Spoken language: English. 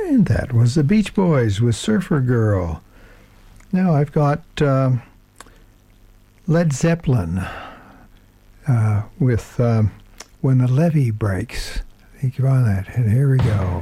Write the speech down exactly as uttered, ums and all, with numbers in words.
And that was the Beach Boys with Surfer Girl. Now I've got uh, Led Zeppelin uh, with um, When the Levee Breaks. I think you're on that. And here we go.